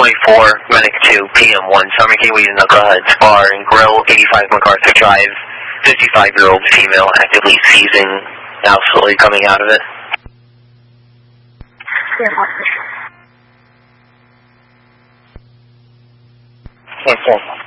24, Medic 2, PM1, Summer Gateway to Knuckleheads Bar and Grill, 85 MacArthur Drive, 55-year-old female actively seizing, now slowly coming out of it. Yes, sir.